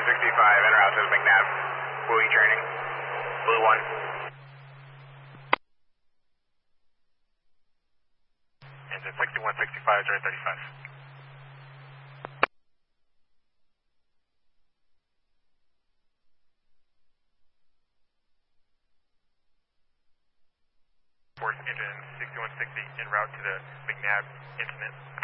6165 en route to the McNabb. Buoy training. Blue 1. Engine 6165, Dre 35. Engine 6160 en route to the McNabb incident.